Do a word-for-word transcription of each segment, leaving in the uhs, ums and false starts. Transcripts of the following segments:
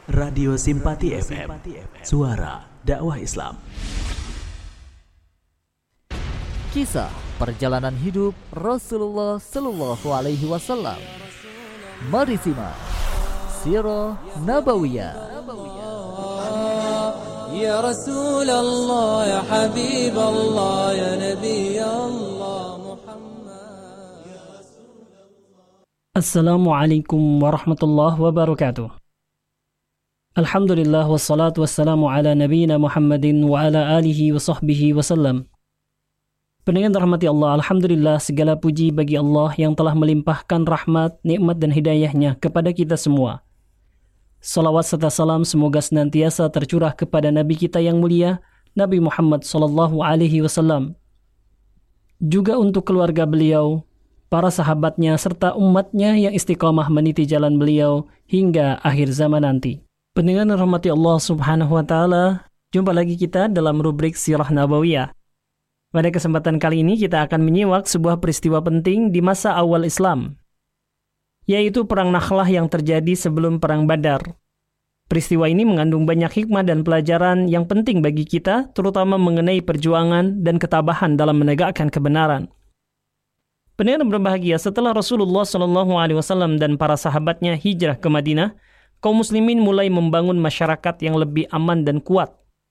Radio Simpati F M, suara dakwah Islam. Kisah perjalanan hidup Rasulullah Sallallahu Alaihi Wasallam. Mari simak Sirah Nabawiyah. Ya Rasulullah, ya Habiballah, ya Nabi Allah Muhammad. Assalamualaikum warahmatullahi wabarakatuh. Alhamdulillah wassalatu wassalamu ala nabiyina Muhammadin wa ala alihi wa sahbihi wasallam. Pendengar rahmati Allah, alhamdulillah segala puji bagi Allah yang telah melimpahkan rahmat, nikmat dan hidayahnya kepada kita semua. Salawat serta salam semoga senantiasa tercurah kepada Nabi kita yang mulia, Nabi Muhammad sallallahu alaihi wasallam. Juga untuk keluarga beliau, para sahabatnya serta umatnya yang istiqamah meniti jalan beliau hingga akhir zaman nanti. Pendengar rahmati Allah subhanahu wa ta'ala, jumpa lagi kita dalam rubrik Sirah Nabawiyah. Pada kesempatan kali ini kita akan menyimak sebuah peristiwa penting di masa awal Islam, yaitu Perang Nakhlah yang terjadi sebelum Perang Badar. Peristiwa ini mengandung banyak hikmah dan pelajaran yang penting bagi kita, terutama mengenai perjuangan dan ketabahan dalam menegakkan kebenaran. Pendengar berbahagia, setelah Rasulullah Sallallahu Alaihi Wasallam dan para sahabatnya hijrah ke Madinah, kaum muslimin mulai membangun masyarakat yang lebih aman dan kuat.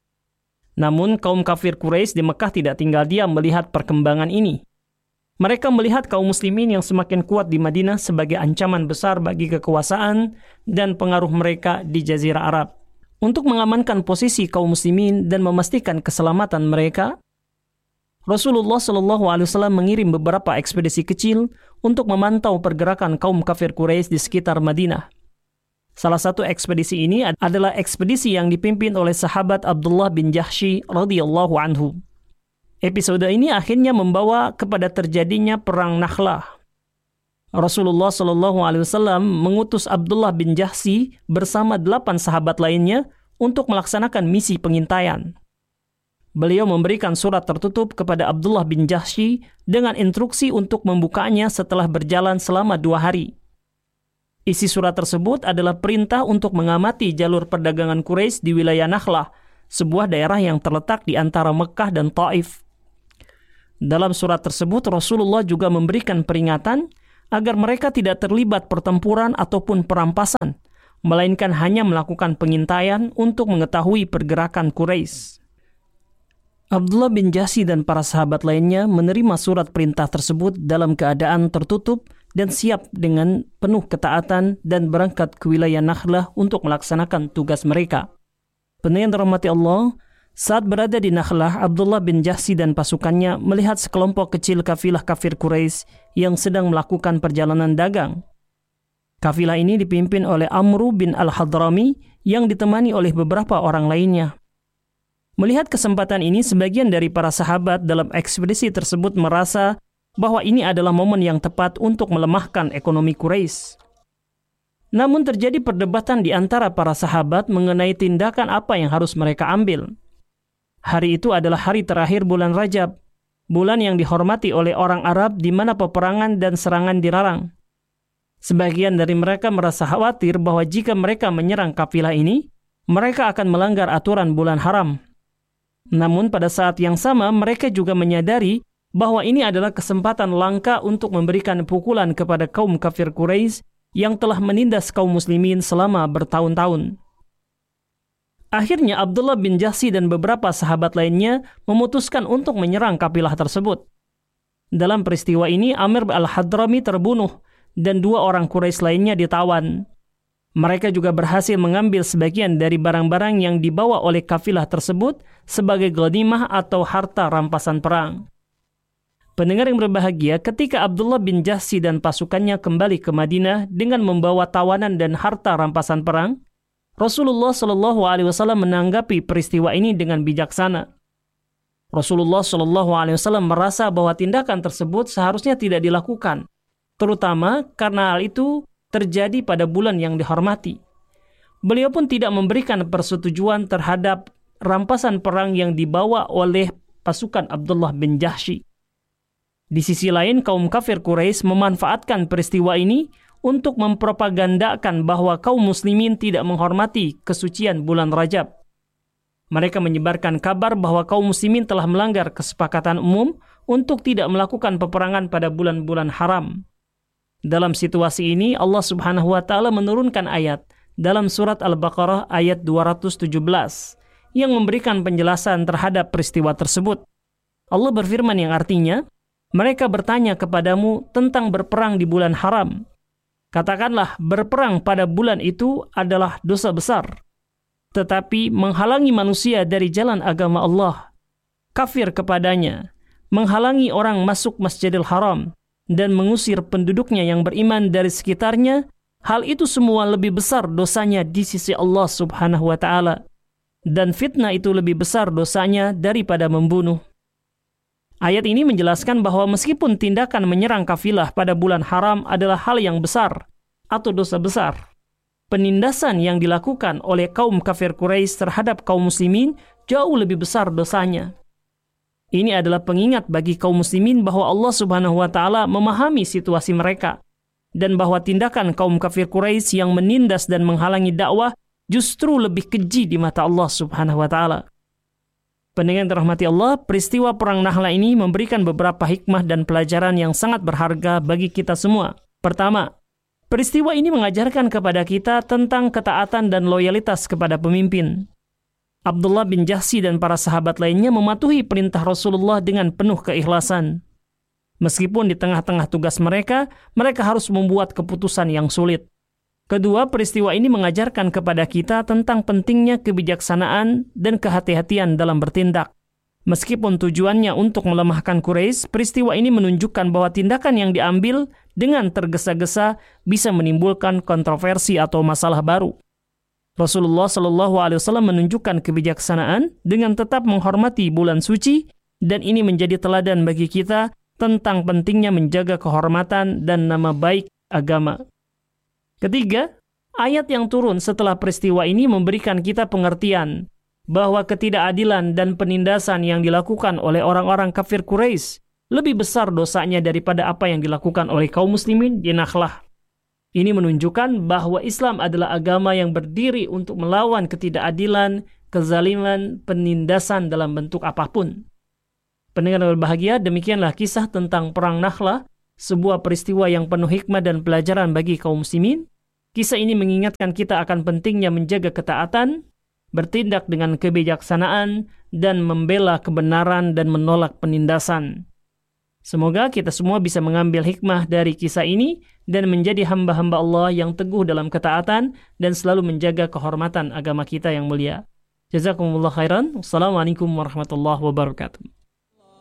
Namun kaum kafir Quraisy di Mekah tidak tinggal diam melihat perkembangan ini. Mereka melihat kaum muslimin yang semakin kuat di Madinah sebagai ancaman besar bagi kekuasaan dan pengaruh mereka di Jazirah Arab. Untuk mengamankan posisi kaum muslimin dan memastikan keselamatan mereka, Rasulullah Shallallahu Alaihi Wasallam mengirim beberapa ekspedisi kecil untuk memantau pergerakan kaum kafir Quraisy di sekitar Madinah. Salah satu ekspedisi ini adalah ekspedisi yang dipimpin oleh sahabat Abdullah bin Jahsy radhiyallahu anhu. Episode ini akhirnya membawa kepada terjadinya Perang Nakhlah. Rasulullah Shallallahu Alaihi Wasallam mengutus Abdullah bin Jahsy bersama delapan sahabat lainnya untuk melaksanakan misi pengintaian. Beliau memberikan surat tertutup kepada Abdullah bin Jahsy dengan instruksi untuk membukanya setelah berjalan selama dua hari. Isi surat tersebut adalah perintah untuk mengamati jalur perdagangan Quraisy di wilayah Nakhlah, sebuah daerah yang terletak di antara Mekah dan Taif. Dalam surat tersebut, Rasulullah juga memberikan peringatan agar mereka tidak terlibat pertempuran ataupun perampasan, melainkan hanya melakukan pengintaian untuk mengetahui pergerakan Quraisy. Abdullah bin Jahsy dan para sahabat lainnya menerima surat perintah tersebut dalam keadaan tertutup dan siap dengan penuh ketaatan dan berangkat ke wilayah Nakhlah untuk melaksanakan tugas mereka. Pendengar rahmati Allah, saat berada di Nakhlah, Abdullah bin Jahsy dan pasukannya melihat sekelompok kecil kafilah kafir Quraisy yang sedang melakukan perjalanan dagang. Kafilah ini dipimpin oleh Amru bin al-Hadrami yang ditemani oleh beberapa orang lainnya. Melihat kesempatan ini, sebagian dari para sahabat dalam ekspedisi tersebut merasa bahwa ini adalah momen yang tepat untuk melemahkan ekonomi Quraisy. Namun terjadi perdebatan di antara para sahabat mengenai tindakan apa yang harus mereka ambil. Hari itu adalah hari terakhir bulan Rajab, bulan yang dihormati oleh orang Arab di mana peperangan dan serangan dilarang. Sebagian dari mereka merasa khawatir bahwa jika mereka menyerang kafilah ini, mereka akan melanggar aturan bulan haram. Namun pada saat yang sama mereka juga menyadari bahwa ini adalah kesempatan langka untuk memberikan pukulan kepada kaum kafir Quraisy yang telah menindas kaum muslimin selama bertahun-tahun. Akhirnya Abdullah bin Jahsy dan beberapa sahabat lainnya memutuskan untuk menyerang kafilah tersebut. Dalam peristiwa ini Amr al-Hadrami terbunuh dan dua orang Quraisy lainnya ditawan. Mereka juga berhasil mengambil sebagian dari barang-barang yang dibawa oleh kafilah tersebut sebagai ghanimah atau harta rampasan perang. Pendengar yang berbahagia, ketika Abdullah bin Jahsy dan pasukannya kembali ke Madinah dengan membawa tawanan dan harta rampasan perang, Rasulullah Shallallahu Alaihi Wasallam menanggapi peristiwa ini dengan bijaksana. Rasulullah Shallallahu Alaihi Wasallam merasa bahwa tindakan tersebut seharusnya tidak dilakukan, terutama karena hal itu terjadi pada bulan yang dihormati. Beliau pun tidak memberikan persetujuan terhadap rampasan perang yang dibawa oleh pasukan Abdullah bin Jahsy. Di sisi lain, kaum kafir Quraisy memanfaatkan peristiwa ini untuk mempropagandakan bahwa kaum muslimin tidak menghormati kesucian bulan Rajab. Mereka menyebarkan kabar bahwa kaum muslimin telah melanggar kesepakatan umum untuk tidak melakukan peperangan pada bulan-bulan haram. Dalam situasi ini, Allah Subhanahu wa taala menurunkan ayat dalam surat Al-Baqarah ayat dua ratus tujuh belas yang memberikan penjelasan terhadap peristiwa tersebut. Allah berfirman yang artinya, mereka bertanya kepadamu tentang berperang di bulan haram. Katakanlah, berperang pada bulan itu adalah dosa besar, tetapi menghalangi manusia dari jalan agama Allah, kafir kepadanya, menghalangi orang masuk Masjidil Haram, dan mengusir penduduknya yang beriman dari sekitarnya, hal itu semua lebih besar dosanya di sisi Allah Subhanahu wa taala, dan fitnah itu lebih besar dosanya daripada membunuh. Ayat ini menjelaskan bahwa meskipun tindakan menyerang kafilah pada bulan haram adalah hal yang besar atau dosa besar, penindasan yang dilakukan oleh kaum kafir Quraisy terhadap kaum muslimin jauh lebih besar dosanya. Ini adalah pengingat bagi kaum muslimin bahwa Allah Subhanahu wa taala memahami situasi mereka, dan bahwa tindakan kaum kafir Quraisy yang menindas dan menghalangi dakwah justru lebih keji di mata Allah Subhanahu wa taala. Pendengar yang dirahmati Allah, peristiwa Perang Nahla ini memberikan beberapa hikmah dan pelajaran yang sangat berharga bagi kita semua. Pertama, peristiwa ini mengajarkan kepada kita tentang ketaatan dan loyalitas kepada pemimpin. Abdullah bin Jahsy dan para sahabat lainnya mematuhi perintah Rasulullah dengan penuh keikhlasan. Meskipun di tengah-tengah tugas mereka, mereka harus membuat keputusan yang sulit. Kedua, peristiwa ini mengajarkan kepada kita tentang pentingnya kebijaksanaan dan kehati-hatian dalam bertindak. Meskipun tujuannya untuk melemahkan Quraisy, peristiwa ini menunjukkan bahwa tindakan yang diambil dengan tergesa-gesa bisa menimbulkan kontroversi atau masalah baru. Rasulullah Shallallahu Alaihi Wasallam menunjukkan kebijaksanaan dengan tetap menghormati bulan suci, dan ini menjadi teladan bagi kita tentang pentingnya menjaga kehormatan dan nama baik agama. Ketiga, ayat yang turun setelah peristiwa ini memberikan kita pengertian bahwa ketidakadilan dan penindasan yang dilakukan oleh orang-orang kafir Quraisy lebih besar dosanya daripada apa yang dilakukan oleh kaum muslimin di Nakhlah. Ini menunjukkan bahwa Islam adalah agama yang berdiri untuk melawan ketidakadilan, kezaliman, penindasan dalam bentuk apapun. Pendengar yang berbahagia, demikianlah kisah tentang Perang Nakhlah, sebuah peristiwa yang penuh hikmah dan pelajaran bagi kaum muslimin. Kisah ini mengingatkan kita akan pentingnya menjaga ketaatan, bertindak dengan kebijaksanaan, dan membela kebenaran dan menolak penindasan. Semoga kita semua bisa mengambil hikmah dari kisah ini dan menjadi hamba-hamba Allah yang teguh dalam ketaatan dan selalu menjaga kehormatan agama kita yang mulia. Jazakumullah khairan. Wassalamualaikum warahmatullahi wabarakatuh.